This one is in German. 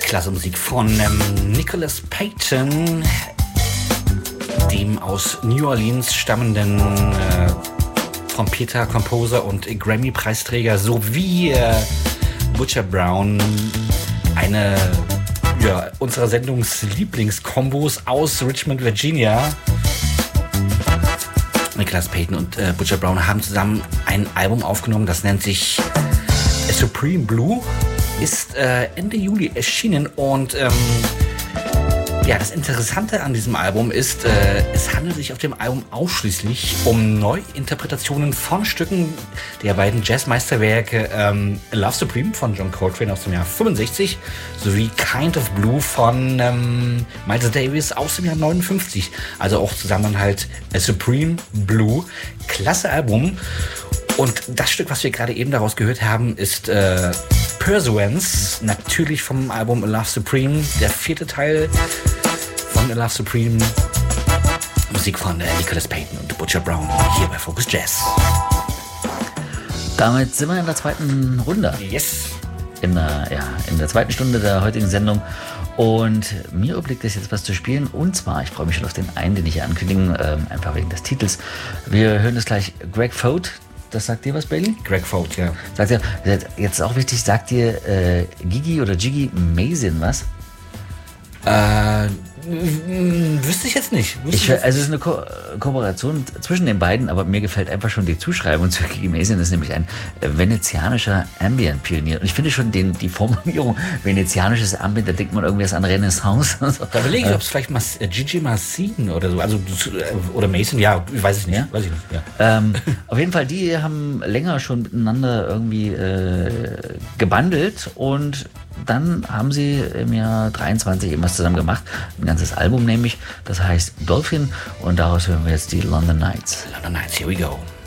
klasse Musik von Nicholas Payton, dem aus New Orleans stammenden Trompeter, Composer und Grammy-Preisträger, sowie Butcher Brown, eine unserer Sendungslieblingskombos aus Richmond, Virginia. Nicholas Payton und Butcher Brown haben zusammen ein Album aufgenommen, das nennt sich Supreme Blue, ist Ende Juli erschienen und das Interessante an diesem Album ist, es handelt sich auf dem Album ausschließlich um Neuinterpretationen von Stücken der beiden Jazzmeisterwerke Love Supreme von John Coltrane aus dem Jahr 65 sowie Kind of Blue von Miles Davis aus dem Jahr 59. Also auch zusammen halt Supreme Blue. Klasse Album. Und das Stück, was wir gerade eben daraus gehört haben, ist Pursuance, natürlich vom Album A Love Supreme, der 4. Teil von A Love Supreme, Musik von Nicholas Payton und Butcher Brown, hier bei Focus Jazz. Damit sind wir in der zweiten Runde. Yes. In der zweiten Stunde der heutigen Sendung. Und mir obliegt es jetzt was zu spielen. Und zwar, ich freue mich schon auf den einen, den ich hier ankündigen, einfach wegen des Titels. Wir hören jetzt gleich Greg Foat. Das sagt dir was, Bailey? Greg Foat, ja. Sagt dir, jetzt ist auch wichtig, sagt dir Gigi oder Jiggy Mazin was? Wüsste ich jetzt nicht. Also es ist eine Kooperation zwischen den beiden, aber mir gefällt einfach schon die Zuschreibung zu Gigi Mazin. Das ist nämlich ein venezianischer Ambient-Pionier. Und ich finde schon die Formulierung venezianisches Ambient, da denkt man irgendwie an Renaissance. Da überlege ich, ob es vielleicht Gigi Mazin oder so, also oder Mazin, ja, weiß ich nicht. Ja? Weiß ich nicht, ja. Auf jeden Fall, die haben länger schon miteinander irgendwie gebundelt und dann haben sie im Jahr 23 eben was zusammen gemacht. Ein ganzes Album nämlich. Das heißt Dolphin. Und daraus hören wir jetzt die London Nights. London Nights, here we go.